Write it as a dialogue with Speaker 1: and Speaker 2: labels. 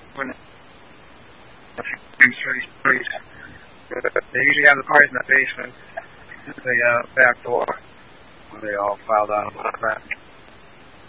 Speaker 1: when they usually have the parties in the basement, the back door, where they all filed out on the back.